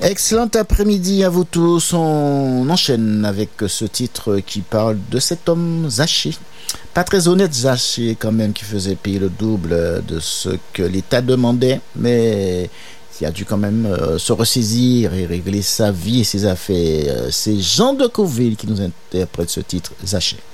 Excellent après-midi à vous tous. On enchaîne avec ce titre qui parle de cet homme Zaché. Pas très honnête Zaché quand même, qui faisait payer le double de ce que l'État demandait, mais qui a dû quand même se ressaisir et régler sa vie et ses affaires. C'est Jean de Coville qui nous interprète ce titre, Zaché.